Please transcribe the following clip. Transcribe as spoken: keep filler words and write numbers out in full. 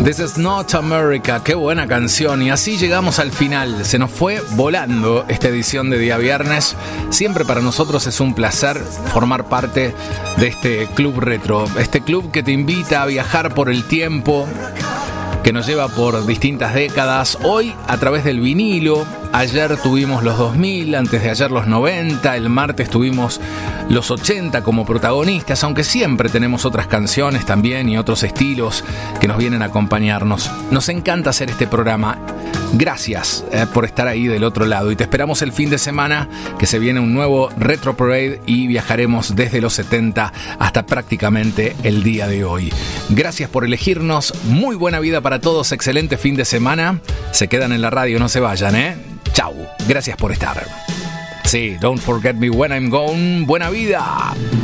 This is not America, qué buena canción. Y así llegamos al final. Se nos fue volando esta edición de Día Viernes. Siempre para nosotros es un placer formar parte de este club retro. Este club que te invita a viajar por el tiempo, que nos lleva por distintas décadas. Hoy a través del vinilo. Ayer tuvimos los dos mil, antes de ayer los noventa, el martes tuvimos los ochenta como protagonistas, aunque siempre tenemos otras canciones también y otros estilos que nos vienen a acompañarnos. Nos encanta hacer este programa. Gracias eh, por estar ahí del otro lado y te esperamos el fin de semana, que se viene un nuevo Retro Parade y viajaremos desde los setenta hasta prácticamente el día de hoy. Gracias por elegirnos, muy buena vida para todos, excelente fin de semana. Se quedan en la radio, no se vayan, ¿eh? Chau, gracias por estar. Sí, don't forget me when I'm gone. Buena vida.